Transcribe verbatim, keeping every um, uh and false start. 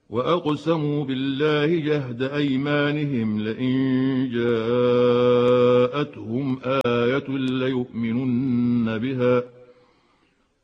وأقسموا بالله جهد أيمانهم لئن جاءتهم آية ليؤمنن بها